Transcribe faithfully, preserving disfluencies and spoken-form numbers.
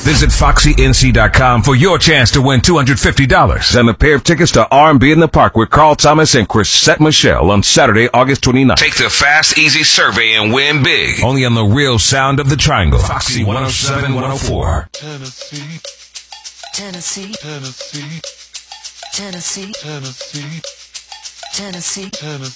Visit Foxy N C dot com for your chance to win two hundred fifty dollars and a pair of tickets to R and B in the Park with Carl Thomas and Chrisette Michele on Saturday, August twenty-ninth. Take the Fast, Easy survey and win big. Only on the real sound of the Triangle. Foxy one oh seven, one oh four. Tennessee. Tennessee. Tennessee. Tennessee. Tennessee. Tennessee. Tennessee.